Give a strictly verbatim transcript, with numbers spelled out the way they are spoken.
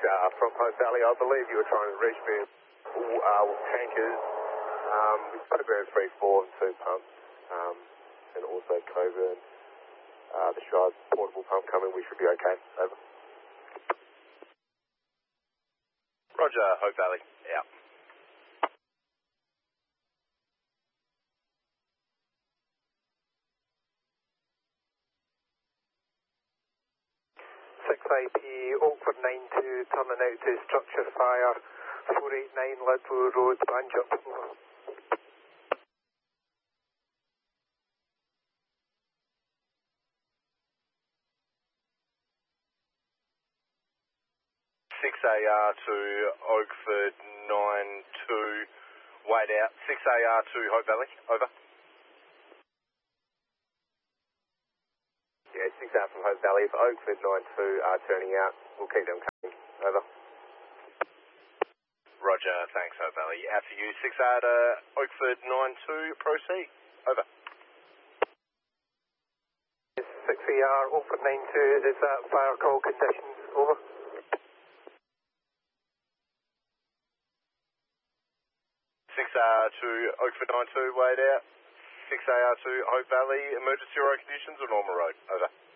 uh, from Hope Valley. I believe you were trying to reach me uh, with tankers. Um, we've got about three, four and two pumps. Um, and also Coburn, uh, the Shard portable pump coming. We should be okay. Over. Roger, Hope Valley. Out. six I P, Oakford nine two, turning out to structure fire, four eight nine Ludlow Road, Banjup. six A R to Oakford nine two, wait out. six A R to Hope Valley, over. Yeah, six out from Hope Valley. If Oakford nine two are turning out, we'll keep them coming. Over. Roger, thanks Hope Valley. Out for you, six A to Oakford nine two, proceed. Over. six A R, Oakford nine two, is that fire call conditions? Over. six A R to Oakford nine two, wait out. six A R to Hope Valley, emergency road conditions or normal road? Over.